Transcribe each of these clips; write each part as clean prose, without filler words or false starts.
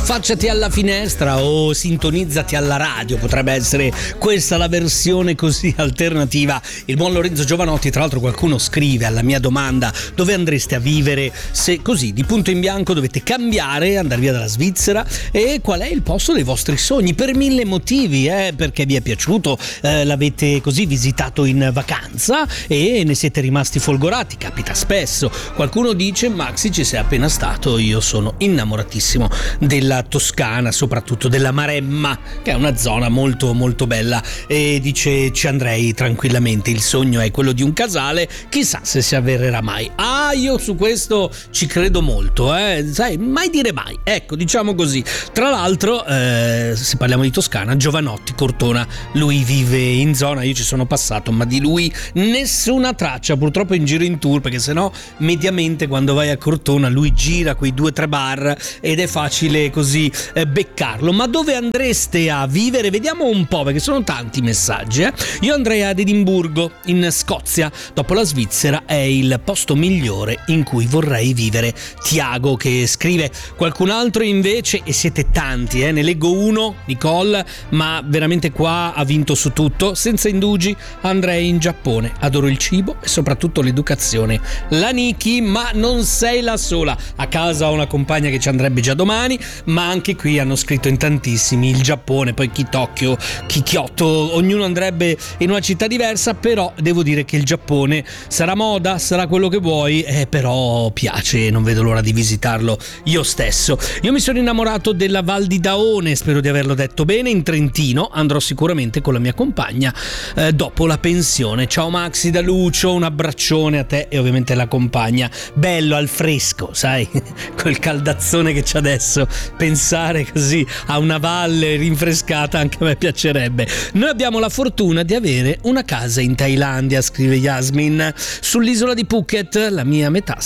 affacciati alla finestra o sintonizzati alla radio, potrebbe essere questa la versione così alternativa. Il buon Lorenzo Giovanotti, tra l'altro qualcuno scrive alla mia domanda dove andreste a vivere se così di punto in bianco dovete cambiare, andare via dalla Svizzera, e qual è il posto dei vostri sogni per mille motivi, perché vi è piaciuto, l'avete così visitato in vacanza e ne siete rimasti folgorati, capita spesso. Qualcuno dice: Maxi, ci sei appena stato, io sono innamoratissimo della Toscana, soprattutto della Maremma, che è una zona molto molto bella, e dice: ci andrei tranquillamente, il sogno è quello di un casale, chissà se si avvererà mai. Io su questo ci credo molto, sai, mai dire mai, ecco, diciamo così. Tra l'altro, se parliamo di Toscana, Giovanotti, Cortona, lui vive in zona, io ci sono passato, ma di lui nessuna traccia, purtroppo in giro in tour, perché sennò mediamente quando vai a Cortona lui gira quei 2-3 bar ed è facile così beccarlo. Ma dove andreste a vivere? Vediamo un po', perché sono tanti messaggi. Io andrei ad Edimburgo, in Scozia, dopo la Svizzera è il posto migliore in cui vorrei vivere. Tiago che scrive. Qualcun altro invece, e siete tanti, ne leggo uno, Nicole, ma veramente qua ha vinto su tutto, senza indugi andrei in Giappone, adoro il cibo e soprattutto l'educazione. La Niki, ma non sei la sola, a casa ho una compagna che ci andrebbe già domani, ma anche qui hanno scritto in tantissimi il Giappone, poi chi Tokyo, chi Kyoto, ognuno andrebbe in una città diversa, però devo dire che il Giappone sarà moda, sarà quello che vuoi, però piace, non vedo l'ora di visitarlo io stesso. Io mi sono innamorato della Val di Daone, spero di averlo detto bene, in Trentino, andrò sicuramente con la mia compagna dopo la pensione. Ciao Maxi da Lucio, un abbraccione a te e ovviamente la compagna, bello al fresco, sai, col caldazzone che c'è adesso, pensare così a una valle rinfrescata anche a me piacerebbe. Noi abbiamo la fortuna di avere una casa in Thailandia, scrive Yasmin, sull'isola di Phuket. La mia meta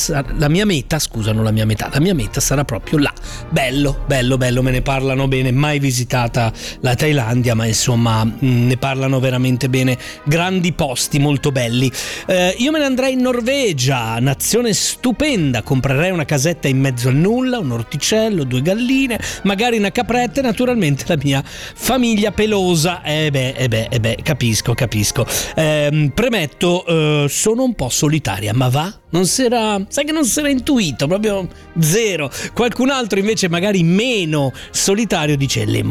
sarà proprio là. Bello, me ne parlano bene, mai visitata la Thailandia, ma insomma ne parlano veramente bene, grandi posti molto belli. Io me ne andrei in Norvegia, nazione stupenda, comprerei una casetta in mezzo al nulla, un orticello, 2 galline, magari una capretta e naturalmente la mia famiglia pelosa. Capisco. Premetto, sono un po' solitaria, ma va? Sai che non si era intuito, proprio zero. Qualcun altro invece magari meno solitario dice le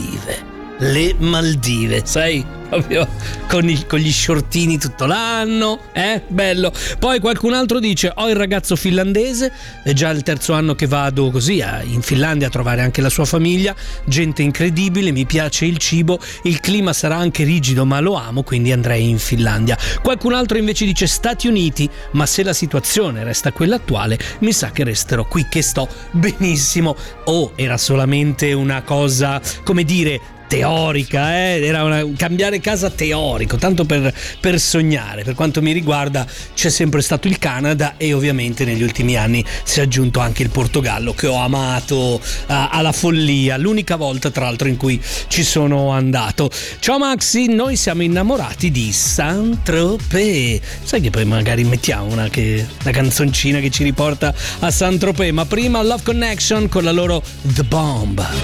Maldive, sai, proprio con gli shortini tutto l'anno, bello. Poi qualcun altro dice: ho il ragazzo finlandese, è già il 3° anno che vado così in Finlandia a trovare anche la sua famiglia, gente incredibile, mi piace il cibo, il clima sarà anche rigido ma lo amo, quindi andrei in Finlandia. Qualcun altro invece dice Stati Uniti, ma se la situazione resta quella attuale mi sa che resterò qui che sto benissimo. Era solamente una cosa, come dire, teorica, era cambiare casa teorico, tanto per sognare. Per quanto mi riguarda c'è sempre stato il Canada e ovviamente negli ultimi anni si è aggiunto anche il Portogallo, che ho amato alla follia, l'unica volta tra l'altro in cui ci sono andato. Ciao Maxi, noi siamo innamorati di Saint-Tropez. Sai che poi magari mettiamo una canzoncina che ci riporta a Saint-Tropez, ma prima Love Connection con la loro The Bomb.